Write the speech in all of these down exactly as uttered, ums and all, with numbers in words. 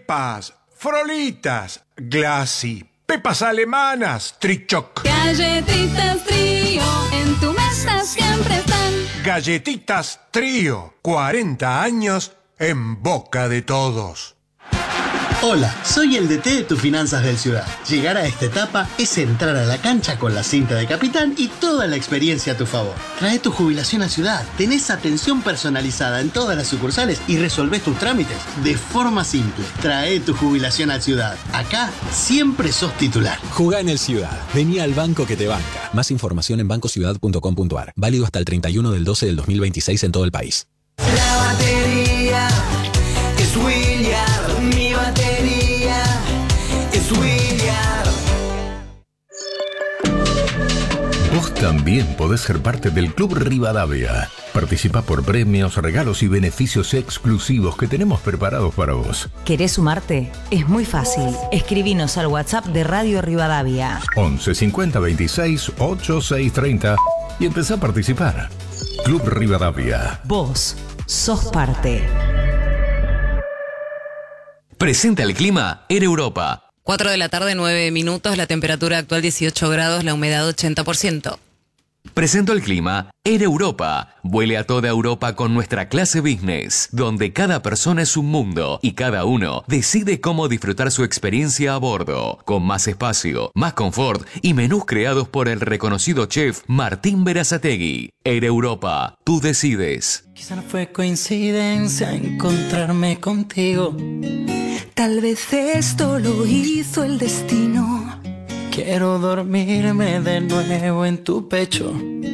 pepas, frolitas, glassy, pepas alemanas, trichoc. Galletitas Trío, en tu mesa siempre están. Galletitas Trío, cuarenta años en boca de todos. Hola, soy el D T de tus finanzas del Ciudad. Llegar a esta etapa es entrar a la cancha con la cinta de capitán y toda la experiencia a tu favor. Trae tu jubilación a Ciudad, tenés atención personalizada en todas las sucursales y resolvés tus trámites de forma simple. Trae tu jubilación a Ciudad. Acá siempre sos titular. Jugá en el Ciudad. Vení al banco que te banca. Más información en banco ciudad punto com punto a r. Válido hasta el treinta y uno del doce del dos mil veintiséis en todo el país. La batería es Williard, mi batería es Williard. Vos también podés ser parte del Club Rivadavia. Participa por premios, regalos y beneficios exclusivos que tenemos preparados para vos. ¿Querés sumarte? Es muy fácil. Escribinos al WhatsApp de Radio Rivadavia. once cincuenta veintiséis ochenta y seis treinta y empezá a participar. Club Rivadavia. Vos sos parte. Presenta el clima Air Europa. cuatro de la tarde, nueve minutos, la temperatura actual dieciocho grados, la humedad ochenta por ciento. Presento el clima Air Europa. Vuele a toda Europa con nuestra clase business, donde cada persona es un mundo y cada uno decide cómo disfrutar su experiencia a bordo, con más espacio, más confort y menús creados por el reconocido chef Martín Berazategui. Air Europa, tú decides. Quizá no fue coincidencia encontrarme contigo. Tal vez esto lo hizo el destino. Quiero dormirme de nuevo en tu pecho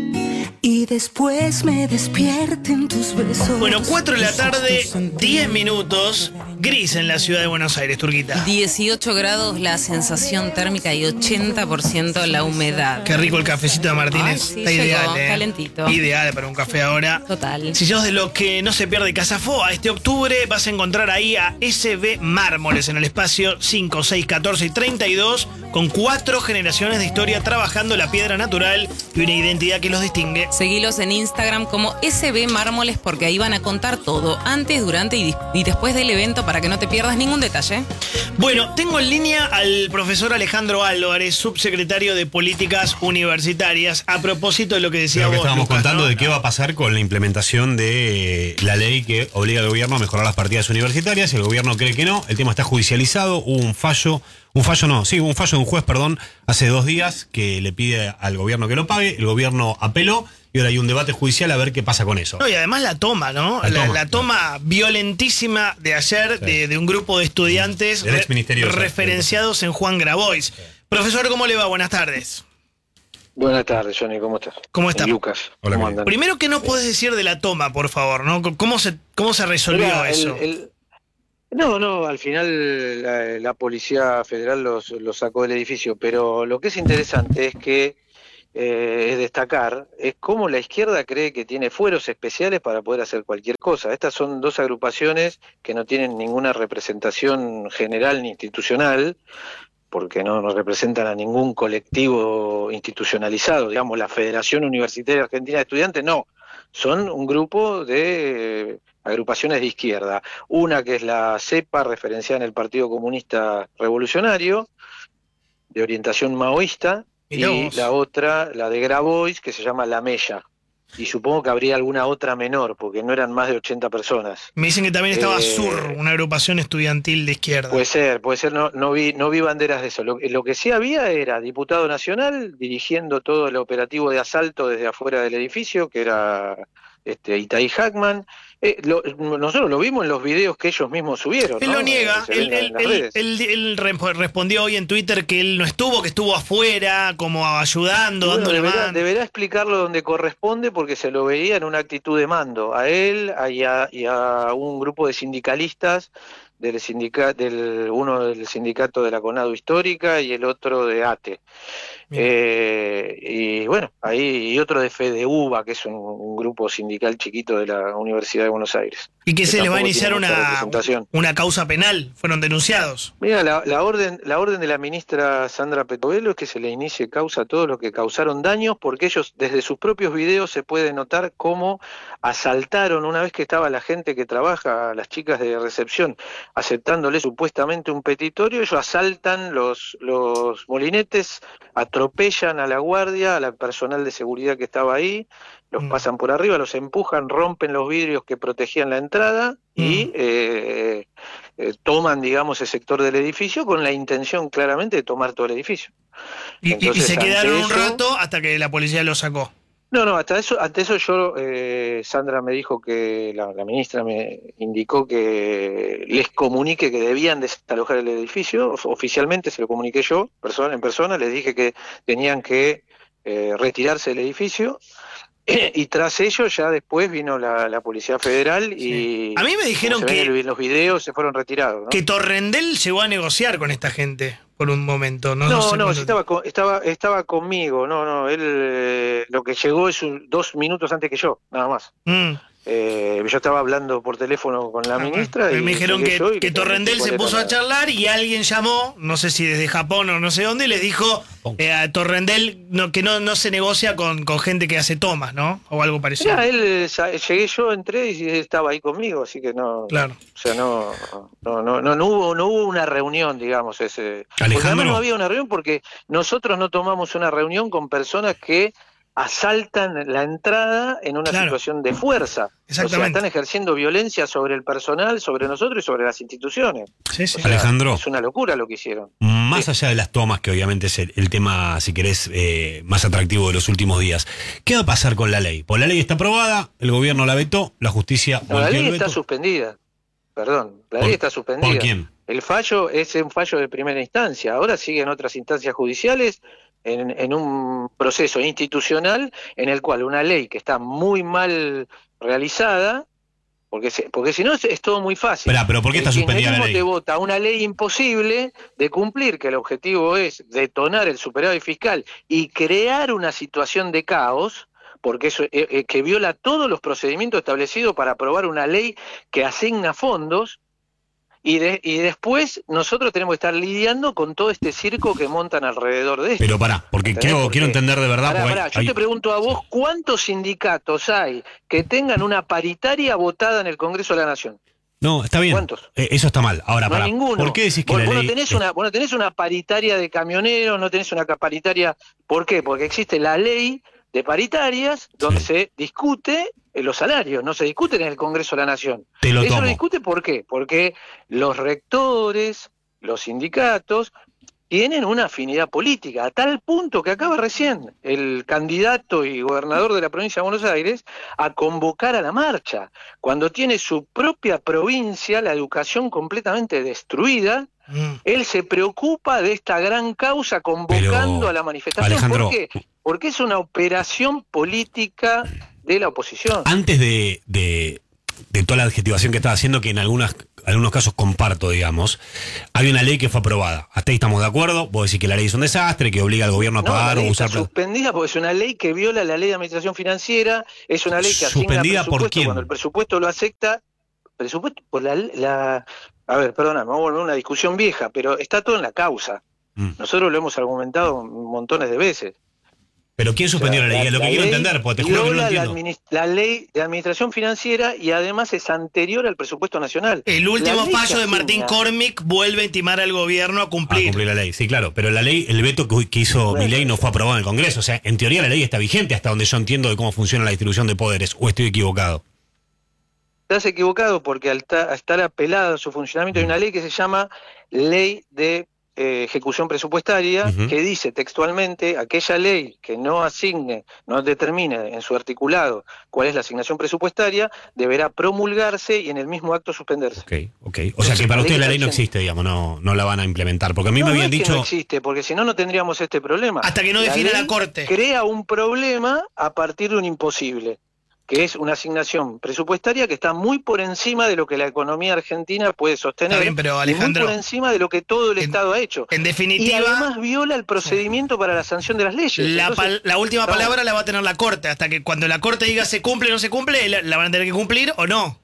y después me despierten tus besos. Bueno, cuatro de la tarde, diez minutos, gris en la ciudad de Buenos Aires, Turquita. dieciocho grados la sensación térmica y ochenta por ciento la humedad. Qué rico el cafecito de Martínez. Ay, sí, está llegó, ideal, ¿eh? calentito. Ideal para un café ahora. Total. Si sos de los que no se pierde Casafoa, este octubre vas a encontrar ahí a S B Mármoles en el espacio cinco, seis, catorce y treinta y dos, con cuatro generaciones de historia trabajando la piedra natural y una identidad que los distingue. Seguilos en Instagram como S B Mármoles porque ahí van a contar todo, antes, durante y, y después del evento para que no te pierdas ningún detalle. Bueno, tengo en línea al profesor Alejandro Álvarez, subsecretario de Políticas Universitarias, a propósito de lo que decía Lo que vos, estábamos Lucas, contando ¿no? de qué va a pasar con la implementación de la ley que obliga al gobierno a mejorar las partidas universitarias. El gobierno cree que no, el tema está judicializado, hubo un fallo, un fallo no, sí, hubo un fallo de un juez, perdón, hace dos días que le pide al gobierno que lo pague, el gobierno apeló y ahora hay un debate judicial a ver qué pasa con eso. No, y además la toma, ¿no? La, La toma, la toma violentísima de ayer Sí. de, de un grupo de estudiantes Del ex ministerio, re- referenciados en Juan Grabois. Profesor, ¿cómo le va? Buenas tardes. Buenas tardes, Johnny, ¿cómo estás? ¿Cómo está? Y Lucas, Hola, ¿cómo ¿qué andan? Primero, ¿qué nos podés decir de la toma, por favor? ¿No? ¿Cómo se, cómo se resolvió Mirá, eso? el- el- No, no, al final la, la Policía Federal los, los sacó del edificio, pero lo que es interesante es que eh, es destacar es cómo la izquierda cree que tiene fueros especiales para poder hacer cualquier cosa. Estas son dos agrupaciones que no tienen ninguna representación general ni institucional, porque no, no representan a ningún colectivo institucionalizado, digamos la Federación Universitaria Argentina de Estudiantes, no, son un grupo de eh, agrupaciones de izquierda, una que es la CEPA, referenciada en el Partido Comunista Revolucionario, de orientación maoísta, Mirá y vos. la otra, la de Grabois, que se llama La Mella, y supongo que habría alguna otra menor, porque no eran más de ochenta personas. Me dicen que también estaba Eh, SUR, una agrupación estudiantil de izquierda. Puede ser, puede ser, no, no vi, no vi banderas de eso. Lo, lo que sí había era diputado nacional dirigiendo todo el operativo de asalto desde afuera del edificio, que era este Itaí Hackman. Eh, lo- nosotros lo vimos en los videos que ellos mismos subieron. Él ¿no? lo niega, Que se él, ven en él- las él- redes. él- él re- respondió hoy en Twitter que él no estuvo, que estuvo afuera, como ayudando, Y bueno, dándole deberá, mano. deberá explicarlo donde corresponde porque se lo veía en una actitud de mando a él y a, y a un grupo de sindicalistas del sindica, del uno del sindicato de la CONADO Histórica y el otro de ATE. Eh, y bueno, ahí y otro de FEDEUBA, que es un, un grupo sindical chiquito de la Universidad de Buenos Aires. Y que se les va a tampoco iniciar tiene mucha una, representación. una causa penal, fueron denunciados. Mira, la, la orden la orden de la ministra Sandra Petovelo es que se le inicie causa a todos los que causaron daños, porque ellos desde sus propios videos se puede notar cómo asaltaron, una vez que estaba la gente que trabaja, las chicas de recepción, aceptándole supuestamente un petitorio, ellos asaltan los, los molinetes, atropellan a la guardia, al personal de seguridad que estaba ahí, los mm. pasan por arriba, los empujan, rompen los vidrios que protegían la entrada mm. y eh, eh, toman, digamos, el sector del edificio con la intención claramente de tomar todo el edificio. Y, Entonces, y se quedaron eso, un rato hasta que la policía los sacó. No, no, hasta eso, hasta eso yo, eh, Sandra me dijo que, la, la ministra me indicó que les comunique que debían desalojar el edificio, oficialmente se lo comuniqué yo, persona, en persona, les dije que tenían que eh, retirarse del edificio, y tras ello ya después vino la, la Policía Federal y... Sí. A mí me dijeron que... En los videos se fueron retirados, ¿no? Que Torrendel llegó a negociar con esta gente por un momento. No, no, no, sé no estaba, con, estaba, estaba conmigo, no, no, él eh, lo que llegó es un, dos minutos antes que yo, nada más. Mm. Eh, yo estaba hablando por teléfono con la ah, ministra y me dijeron que, que, que Torrendel se puso a charlar y alguien llamó, no sé si desde Japón o no sé dónde, y les dijo eh, a Torrendel no, que no, no se negocia con, con gente que hace tomas, ¿no? O algo parecido. Mira, él, eh, llegué yo, entré y él estaba ahí conmigo, así que no... Claro. O sea, no, no, no, no, no, hubo, no hubo una reunión, digamos. ese Porque además no había una reunión porque nosotros no tomamos una reunión con personas que asaltan la entrada en una claro. situación de fuerza. Exactamente. O sea, están ejerciendo violencia sobre el personal, sobre nosotros y sobre las instituciones. Sí, sí. O sea, Alejandro. Es una locura lo que hicieron. Más sí. allá de las tomas, que obviamente es el, el tema, si querés, eh, más atractivo de los últimos días, ¿qué va a pasar con la ley? Pues la ley está aprobada, el gobierno la vetó, la justicia... No, la ley está suspendida. Perdón, la ¿Por, ley está suspendida. ¿Por quién? El fallo es un fallo de primera instancia. Ahora siguen otras instancias judiciales en, en un proceso institucional en el cual una ley que está muy mal realizada, porque se, porque si no es, es todo muy fácil. Pero, pero ¿por qué está suspendida la ley? Te vota una ley imposible de cumplir, que el objetivo es detonar el superávit fiscal y crear una situación de caos, porque eso eh, que viola todos los procedimientos establecidos para aprobar una ley que asigna fondos. Y, de, y después nosotros tenemos que estar lidiando con todo este circo que montan alrededor de esto. Pero pará, porque quiero, porque, quiero entender de verdad. Pará, pará, hay, yo hay... te pregunto a vos, ¿cuántos sindicatos hay que tengan una paritaria votada en el Congreso de la Nación? No, está bien. ¿Cuántos? Eh, eso está mal. Ahora, no pará, hay ninguno. ¿por qué decís que vos, la vos ley... No tenés una, vos no tenés una paritaria de camioneros, no tenés una paritaria... ¿Por qué? Porque existe la ley de paritarias donde sí. se discute los salarios, no se discuten en el Congreso de la Nación. Te lo Eso tomo. lo discute ¿por qué? Porque los rectores, los sindicatos, tienen una afinidad política, a tal punto que acaba recién el candidato y gobernador de la provincia de Buenos Aires a convocar a la marcha, cuando tiene su propia provincia, la educación completamente destruida. Mm. Él se preocupa de esta gran causa convocando Pero, a la manifestación. Alejandro, ¿por qué? Porque es una operación política de la oposición. Antes de, de, de toda la adjetivación que estaba haciendo, que en algunas, algunos casos comparto, digamos, hay una ley que fue aprobada. Hasta ahí estamos de acuerdo. Vos decís que la ley es un desastre, que obliga al gobierno a no, pagar la ley o usar... Está suspendida porque es una ley que viola la ley de administración financiera, es una ley que asigna ¿Suspendida presupuesto por quién? Cuando el presupuesto lo acepta, presupuesto por la... la a ver, perdona, me voy a volver una discusión vieja, pero está todo en la causa. Mm. Nosotros lo hemos argumentado montones de veces. ¿Pero quién suspendió o sea, la ley? La, es lo que la quiero ley entender, porque te juro que no lo entiendo. La, la ley de administración financiera y además es anterior al presupuesto nacional. El último fallo de Martín Cormick vuelve a intimar al gobierno a cumplir. A cumplir la ley, sí, claro. Pero la ley, el veto que, que hizo bueno, Milei no fue aprobado en el Congreso. O sea, en teoría la ley está vigente hasta donde yo entiendo de cómo funciona la distribución de poderes. ¿O estoy equivocado? Estás equivocado porque al, ta, al estar apelada a su funcionamiento hay una ley que se llama Ley de eh, Ejecución Presupuestaria, uh-huh. que dice textualmente, aquella ley que no asigne, no determine en su articulado cuál es la asignación presupuestaria, deberá promulgarse y en el mismo acto suspenderse. Ok, ok. O sea que para usted la ley no existe, digamos, no, no la van a implementar. Porque a mí no, me habían no es dicho... que no existe, porque si no, no tendríamos este problema. Hasta que no defina la, la Corte. Crea un problema a partir de un imposible, que es una asignación presupuestaria que está muy por encima de lo que la economía argentina puede sostener, bien, pero, Alejandro, y muy por encima de lo que todo el en, Estado ha hecho. En definitiva... Y además viola el procedimiento sí. para la sanción de las leyes. La, Entonces, la última no. palabra la va a tener la Corte, hasta que cuando la Corte diga se cumple o no se cumple, la, la van a tener que cumplir o no.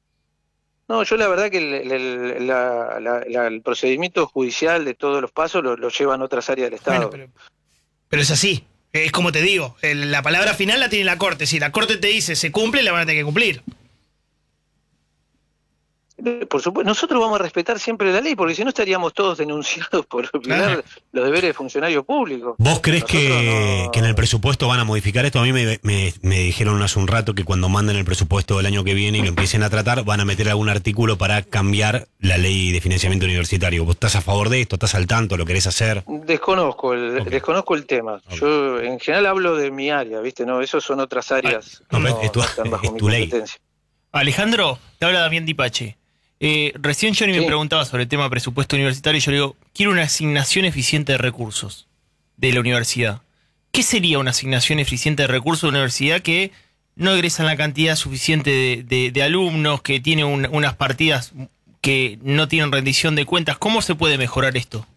No, yo la verdad que el, el, la, la, la, el procedimiento judicial de todos los pasos lo, lo llevan otras áreas del Estado. Bueno, pero, pero es así. Es como te digo, el, la palabra final la tiene la Corte. Si la Corte te dice se cumple, la van a tener que cumplir. Por supuesto, nosotros vamos a respetar siempre la ley, porque si no estaríamos todos denunciados por violar los deberes de funcionario público. ¿Vos crees que, no... que en el presupuesto van a modificar esto? A mí me, me, me dijeron hace un rato que cuando manden el presupuesto del año que viene y lo empiecen a tratar, van a meter algún artículo para cambiar la ley de financiamiento universitario. ¿Vos estás a favor de esto? ¿Estás al tanto? ¿Lo querés hacer? Desconozco el, okay. desconozco el tema. Okay. Yo en general hablo de mi área, ¿viste? No, eso son otras áreas. No, no, es tu, no están bajo es mi tu ley. competencia. Alejandro, te habla Damián Dipache. Eh, recién Johnny sí. me preguntaba sobre el tema presupuesto universitario y yo le digo, quiero una asignación eficiente de recursos de la universidad. ¿Qué sería una asignación eficiente de recursos de una universidad que no egresan la cantidad suficiente de, de, de alumnos, que tiene un, unas partidas que no tienen rendición de cuentas? ¿Cómo se puede mejorar esto?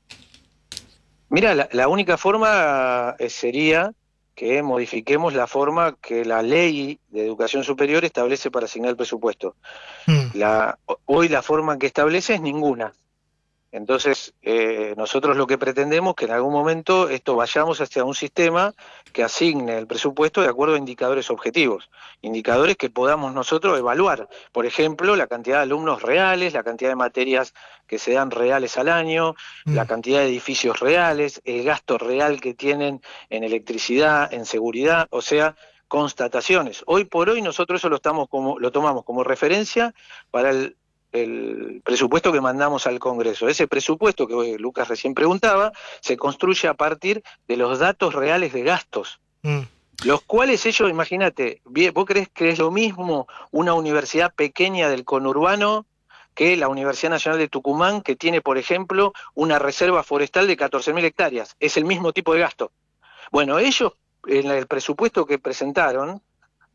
Mira, la, la única forma sería que modifiquemos la forma que la ley de educación superior establece para asignar el presupuesto. Mm. La, hoy la forma que establece es ninguna. Entonces, eh, nosotros lo que pretendemos es que en algún momento esto vayamos hacia un sistema que asigne el presupuesto de acuerdo a indicadores objetivos, indicadores que podamos nosotros evaluar. Por ejemplo, la cantidad de alumnos reales, la cantidad de materias que se dan reales al año, mm. la cantidad de edificios reales, el gasto real que tienen en electricidad, en seguridad, o sea, constataciones. Hoy por hoy nosotros eso lo, estamos como, lo tomamos como referencia para el el presupuesto que mandamos al Congreso. Ese presupuesto que Lucas recién preguntaba se construye a partir de los datos reales de gastos, mm. los cuales ellos, imagínate, ¿vos crees que es lo mismo una universidad pequeña del conurbano que la Universidad Nacional de Tucumán, que tiene, por ejemplo, una reserva forestal de catorce mil hectáreas? Es el mismo tipo de gasto. Bueno, ellos, en el presupuesto que presentaron,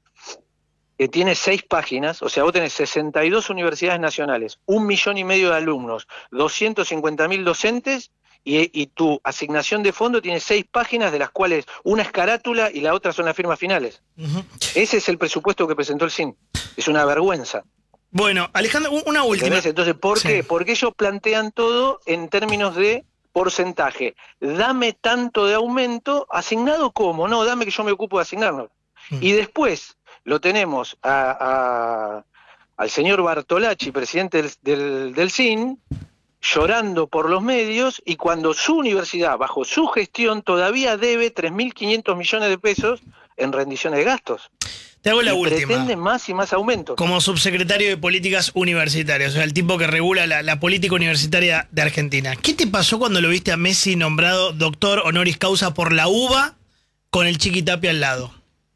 que tiene seis páginas, o sea, vos tenés sesenta y dos universidades nacionales, un millón y medio de alumnos, doscientos cincuenta mil docentes, y, y tu asignación de fondo tiene seis páginas, de las cuales una es carátula y la otra son las firmas finales. Uh-huh. Ese es el presupuesto que presentó el S I N. Es una vergüenza. Bueno, Alejandro, una última. ¿Entendés? Entonces, ¿por sí. qué? Porque ellos plantean todo en términos de porcentaje. Dame tanto de aumento, asignado como, no, dame que yo me ocupo de asignarlo. Uh-huh. Y después lo tenemos a, a, al señor Bartolacci, presidente del, del, del S I N, llorando por los medios, y cuando su universidad, bajo su gestión, todavía debe tres mil quinientos millones de pesos en rendiciones de gastos. Te hago la y última. Pretende más y más aumentos. Como subsecretario de Políticas Universitarias, o sea, el tipo que regula la, la política universitaria de Argentina. ¿Qué te pasó cuando lo viste a Messi nombrado doctor honoris causa por la U B A con el Chiqui Tapia al lado?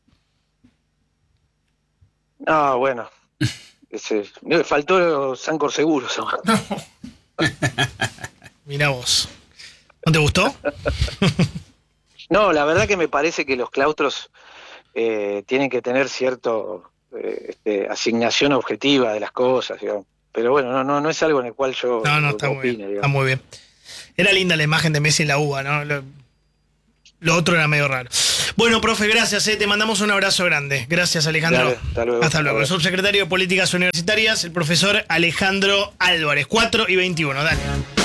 Ah, bueno. Ese, me faltó Sancor Seguros. Mirá vos. ¿No te gustó? No, la verdad que me parece que los claustros eh, tienen que tener cierto eh, este, asignación objetiva de las cosas, digamos. Pero bueno, no, no, no es algo en el cual yo no, no, está opine, muy bien, está muy bien. Era linda la imagen de Messi en la U B A, ¿no? Lo, lo otro era medio raro. Bueno, profe, gracias, eh. Te mandamos un abrazo grande. Gracias, Alejandro. Dale, hasta luego. Hasta luego. El subsecretario de Políticas Universitarias, el profesor Alejandro Álvarez. cuatro y veintiuno, dale.